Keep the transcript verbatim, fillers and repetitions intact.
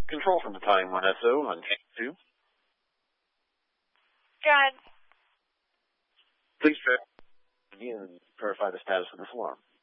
Control from Battalion one S O on Tank two. Good. Please verify the status of this alarm.